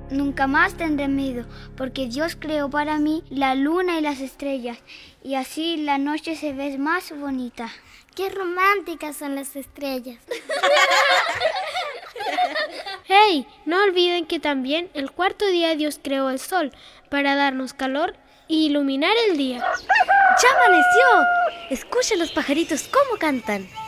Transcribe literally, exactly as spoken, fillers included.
Nunca más tendré miedo, porque Dios creó para mí la luna y las estrellas, y así la noche se ve más bonita. ¡Qué románticas son las estrellas! ¡Hey! No olviden que también el cuarto día Dios creó el sol para darnos calor y iluminar el día. ¡Ya amaneció! Escuchen los pajaritos cómo cantan.